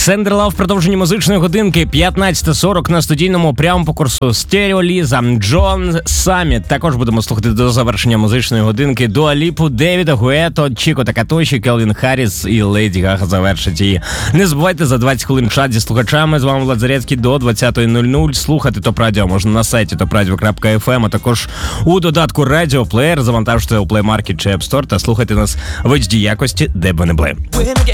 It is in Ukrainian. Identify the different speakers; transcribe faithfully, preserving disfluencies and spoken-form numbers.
Speaker 1: Сендерла в продовженні музичної годинки п'ятнадцята сорок на студійному прямо по курсу Стерео Ліза, Джон Саміт. Також будемо слухати до завершення музичної годинки Дуа Ліпу, Девіда Гуето, Чіко Такатоші, Келвін Харріс і Леді Гага завершить її. Не забувайте за двадцять хвилин чат зі слухачами. З вами Влад Зарецький до двадцятої нуль нуль. Слухати Топ Радіо можна на сайті топ радіо крапка еф ем, а також у додатку Радіо Плеєр. Завантажте у Play Market чи App Store та слухайте нас в ейч ді якості, де б ви не були.